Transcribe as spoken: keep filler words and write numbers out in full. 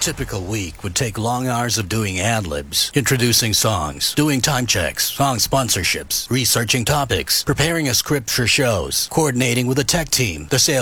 typical week would take long hours of doing ad-libs, introducing songs, doing time checks, song sponsorships, researching topics, preparing a script for shows, coordinating with a tech team, the sales